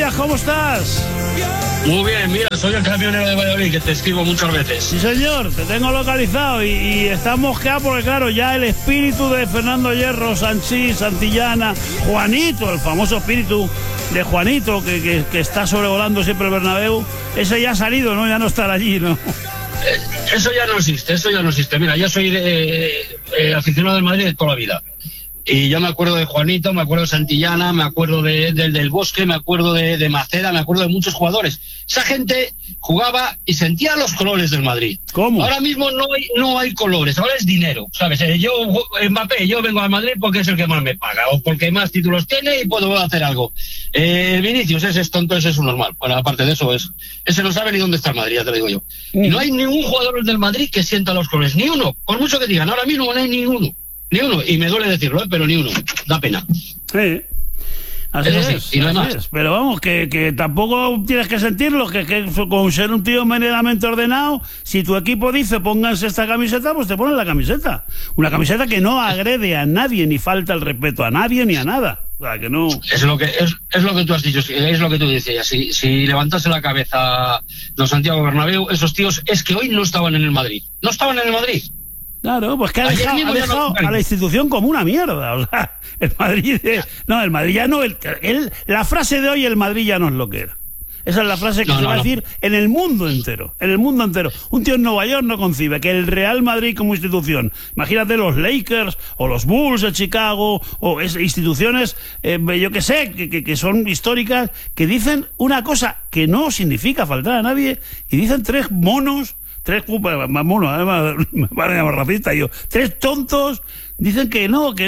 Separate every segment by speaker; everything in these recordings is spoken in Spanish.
Speaker 1: días, ¿cómo estás?
Speaker 2: Muy bien, mira, soy el camionero de Valladolid, que te escribo muchas veces.
Speaker 1: Sí, señor, te tengo localizado y estás mosqueado porque, claro, ya el espíritu de Fernando Hierro, Sanchís, Santillana, Juanito, el famoso espíritu de Juanito, que está sobrevolando siempre el Bernabéu, ese ya ha salido, ¿no? Ya no estará allí, ¿no?
Speaker 2: Eso ya no existe. Mira, yo soy aficionado del Madrid de toda la vida. Y yo me acuerdo de Juanito, me acuerdo de Santillana, me acuerdo del Bosque, me acuerdo de Maceda, me acuerdo de muchos jugadores. Esa gente jugaba y sentía los colores del Madrid.
Speaker 1: ¿Cómo?
Speaker 2: Ahora mismo no hay colores, ahora es dinero, ¿sabes? Mbappé, yo vengo al Madrid porque es el que más me paga, o porque más títulos tiene y puedo hacer algo. Vinicius, ese es tonto, ese es un normal. Bueno, aparte de eso, ese no sabe ni dónde está el Madrid, ya te lo digo yo. Y no hay ningún jugador del Madrid que sienta los colores, ni uno, por mucho que digan, ahora mismo no hay ninguno. Ni uno, y me duele decirlo, pero ni uno. Da pena.
Speaker 1: Sí. Así es,
Speaker 2: y no hay más.
Speaker 1: es. Pero vamos, que tampoco tienes que sentirlo, que con ser un tío medianamente ordenado, si tu equipo dice pónganse esta camiseta, pues te ponen la camiseta. Una camiseta que no agrede a nadie, ni falta el respeto a nadie, ni a nada. O sea, que no...
Speaker 2: Es lo que tú has dicho, es lo que tú decías. Si levantase la cabeza don Santiago Bernabéu, esos tíos, es que hoy no estaban en el Madrid. No estaban en el Madrid.
Speaker 1: Claro, pues que ha dejado a la institución como una mierda. O sea, el Madrid ya no. La frase de hoy, el Madrid ya no es lo que era. Esa es la frase que se va a decir en el mundo entero. En el mundo entero. Un tío en Nueva York no concibe que el Real Madrid como institución, imagínate los Lakers o los Bulls de Chicago o instituciones, yo que sé, que son históricas, que dicen una cosa que no significa faltar a nadie y dicen tres monos. Tres más monos, además me van a llamar racista. Tres tontos dicen que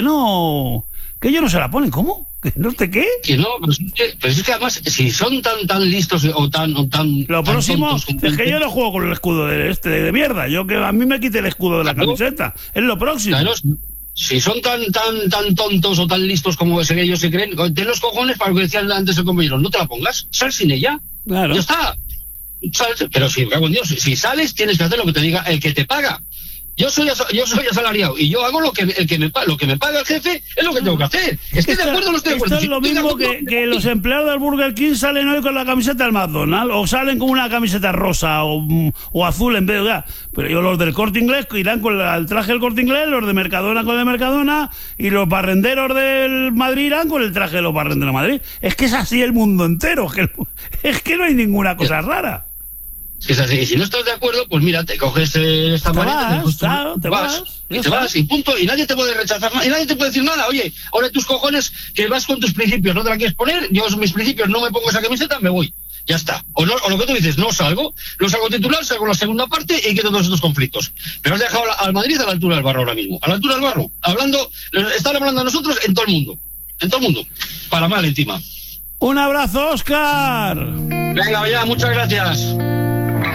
Speaker 1: ellos no se la ponen. ¿Cómo? ¿Que no te qué?
Speaker 2: Que no, pero es que además, si son tan listos o tan
Speaker 1: lo próximo
Speaker 2: tontos,
Speaker 1: es que yo no juego con el escudo de mierda. Yo que a mí me quite el escudo de la camiseta. Es lo próximo.
Speaker 2: Claro, si son tan tontos o tan listos como ellos se creen, ten los cojones para lo que decían antes el compañero. No te la pongas, sal sin ella.
Speaker 1: Claro.
Speaker 2: Ya está. Pero si, cago en Dios, si sales tienes que hacer lo que te diga el que te paga. Yo soy asalariado y yo hago lo que me paga el jefe, es lo que tengo que hacer. Estoy de acuerdo o no estoy de acuerdo.
Speaker 1: Esto es lo mismo que los empleados del Burger King salen hoy con la camiseta del McDonald's o salen con una camiseta rosa o azul en vez de... Pero yo los del Corte Inglés irán con el traje del Corte Inglés, los de Mercadona con el de Mercadona y los barrenderos del Madrid irán con el traje de los barrenderos de Madrid. Es que es así el mundo entero. Es que no hay ninguna cosa rara.
Speaker 2: Es así, y si no estás de acuerdo, pues mira, te coges esta maleta, te vas y punto, y nadie te puede rechazar nada, y nadie te puede decir nada. Oye, ahora tus cojones que vas con tus principios, no te la quieres poner, yo mis principios no me pongo esa camiseta, me voy, ya está. O lo que tú dices, no salgo titular, salgo la segunda parte y quedo todos estos conflictos. Pero has dejado al Madrid a la altura del barro ahora mismo, a la altura del barro, están hablando a nosotros en todo el mundo, para mal encima.
Speaker 1: Un abrazo, Óscar.
Speaker 2: Venga, ya, muchas gracias.